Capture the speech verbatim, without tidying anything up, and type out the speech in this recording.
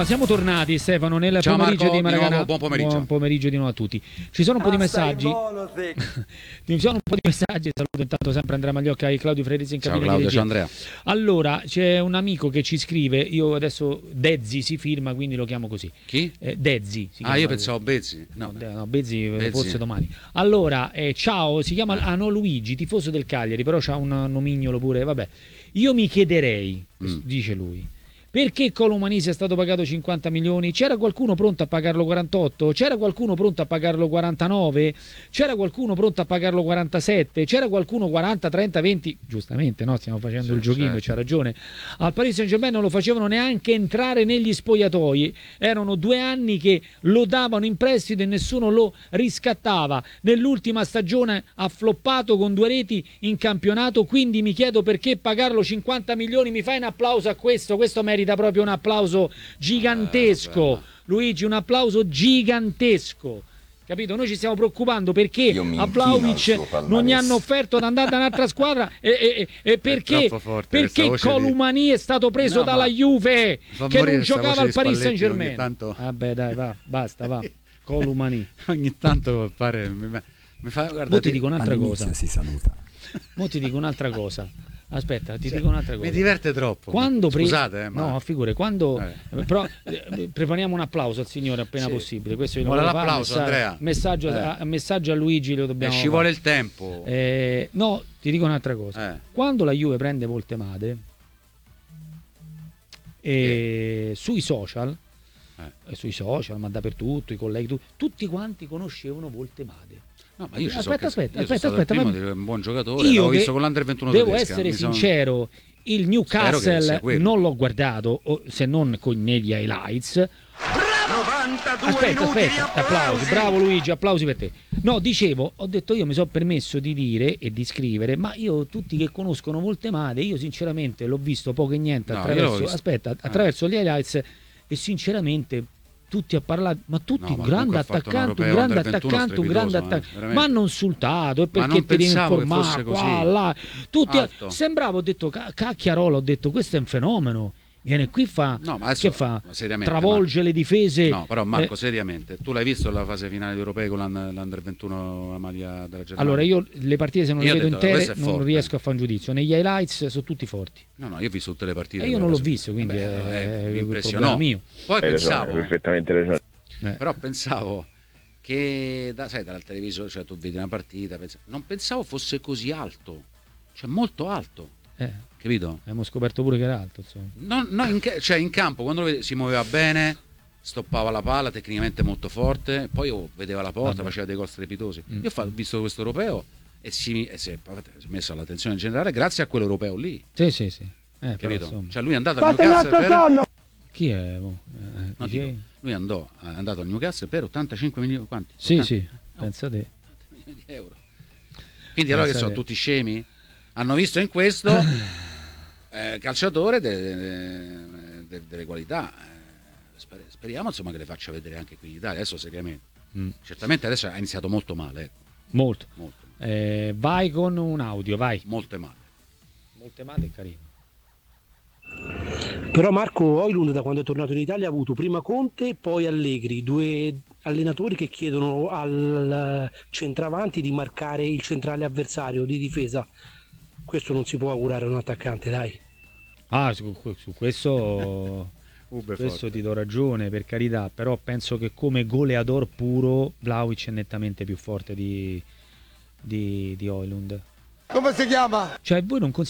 Allora, siamo tornati, Stefano, nel Ciao pomeriggio Marco, di Maracanã. di nuovo, buon pomeriggio. Buon pomeriggio di nuovo a tutti. Ci sono un po' di Ah, stai messaggi. buono, sì. Ci sono un po' di messaggi. Saluto intanto sempre Andrea Magliocca e Claudio Fredrizzi in Ciao cabina di Claudio, regia. ciao Andrea. Allora, c'è un amico che ci scrive, io adesso Dezzi si firma, quindi lo chiamo così. Chi? Eh, Dezzi. Si Ah, chiama io lui. pensavo Bezzi. No, No, no, Bezzi, Bezzi. forse domani. Allora, eh, ciao, si chiama ah, no, Luigi, tifoso del Cagliari, però c'ha un nomignolo pure, vabbè. Io mi chiederei, Mm. dice lui, perché Colomanisi è stato pagato cinquanta milioni? C'era qualcuno pronto a pagarlo quarantotto? C'era qualcuno pronto a pagarlo quarantanove? C'era qualcuno pronto a pagarlo quarantasette? C'era qualcuno quaranta, trenta, venti? Giustamente, no? Stiamo facendo Sì, il giochino, certo. c'ha ragione. Al Paris Saint-Germain non lo facevano neanche entrare negli spogliatoi. Erano due anni che lo davano in prestito e nessuno lo riscattava. Nell'ultima stagione ha floppato con due reti in campionato, quindi mi chiedo perché pagarlo cinquanta milioni. Mi fai un applauso a questo? Questo merita proprio un applauso gigantesco. Eh, Luigi, un applauso gigantesco. Capito? Noi ci stiamo preoccupando perché Io mi a inchino al Vlahovic suo non palmarès. gli hanno offerto di andare da un'altra squadra e, e- e perché, troppo forte perché questa voce di- Columani è stato preso No, dalla ma Juve fa che morire non sta giocava voce al di Paris Spalletti, Saint ogni Germain. tanto- Vabbè dai, va, basta, va. Columani. Ogni tanto pare mi, mi fa guardate. Mo ti dico un'altra All'inizio cosa. si saluta. Mo ti dico un'altra cosa. Aspetta, ti Cioè, dico un'altra cosa. mi diverte troppo. Quando pre- Scusate, eh, ma no, figure, quando Eh. però eh, prepariamo un applauso al signore appena Sì. possibile. Questo io Vuole lo volevo fare, l'applauso, messaggio- Andrea. Messaggio, Eh. a, messaggio a Luigi lo eh, dobbiamo ci fare. vuole il tempo. Eh, no, ti dico un'altra cosa. Eh. Quando la Juve prende Voltemade e sui social, Eh. eh, sui social, ma dappertutto, i colleghi, tu- tutti quanti conoscevano Voltemade. No, ma io ci so Aspetta, che- aspetta, io sono aspetta, stato aspetta, il primo ma- di dire un buon giocatore. Io L'avevo che visto con l'Under ventuno devo tedesca. essere mi sono- sincero, il Spero che Newcastle sia quello. non l'ho guardato, o- se non con negli highlights. novantadue Aspetta, minuti di aspetta, applausi, bravo Luigi, applausi per te. No, dicevo, ho detto io mi sono permesso di dire e di scrivere, ma io tutti che conoscono Voltemade, io sinceramente l'ho visto poco e niente No, io attraverso, l'ho visto. aspetta, attraverso gli highlights e sinceramente tutti a parlare, ma tutti No, ma grande comunque ha fatto un attaccante, un europeo grande under ventuno attaccante, un grande strepitoso, eh, attaccante, veramente. ma hanno insultato e perché non ti devi pensavo che informare fosse qua, così. là, tutti a- Alto. sembrava, ho detto "Ca- cacchiarola", ho detto questo è un fenomeno. Viene qui fa No, ma adesso- che fa? ma seriamente, Travolge Marco. le difese. No, però Marco, Eh, seriamente, tu l'hai visto la fase finale di europei con l'Un- l'Under ventuno, la maglia della Germania? allora io le partite se non le Io ho vedo detto, intere questo è non forte. riesco a fare un giudizio. Negli highlights sono tutti forti. No, no, io ho visto tutte le partite. E io non l'ho visto, quindi Vabbè, è- eh, è mi il impressionò. problema mio. Poi Hai ragione, pensavo, perfettamente ragione. Eh. però pensavo che, da, sai, dal televisore, cioè tu vedi una partita, pensa- non pensavo fosse così alto, cioè molto alto, Eh, capito? abbiamo scoperto pure che era alto, insomma. No, no, in, ca- cioè in campo, quando lo vede- si muoveva bene, stoppava la palla, tecnicamente molto forte, poi oh, vedeva la porta, Vabbè. faceva dei gol strepitosi. Mm. Io ho fa- ho visto questo europeo e si, e si è si è messo all'attenzione generale grazie a quell'europeo lì, Sì, sì, sì. Eh, però, capito? insomma. Cioè lui è andato al Newcastle per... Chi è? mo? Eh, No, dicevi? dico, lui andò, è andato al Newcastle per ottantacinque milioni, quanti? Sì, ottanta sì, pensa te. milioni di euro. Quindi allora che sono Pensate. tutti scemi? Hanno visto in questo eh, calciatore de- de- de- delle qualità. Eh, sper- speriamo insomma che le faccia vedere anche qui in Italia, adesso seriamente. Mm. Certamente adesso ha iniziato molto male, ecco, Molto. molto, Eh, vai con un audio, vai. molto male. Molte male è carino. Però Marco Højlund da quando è tornato in Italia ha avuto prima Conte, poi Allegri, due allenatori che chiedono al centravanti di marcare il centrale avversario di difesa. Questo non si può augurare a un attaccante, dai. Ah, su, su questo, Ube questo forte. ti do ragione, per carità, però penso che come goleador puro Vlahovic è nettamente più forte di, di, di Højlund. Come si chiama? Cioè voi non